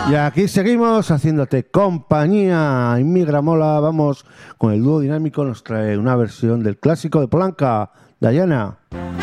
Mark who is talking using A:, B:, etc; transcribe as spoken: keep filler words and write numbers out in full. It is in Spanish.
A: Y aquí seguimos haciéndote compañía. En Mi Gramola vamos con el dúo dinámico, nos trae una versión del clásico de Polanca, Diana.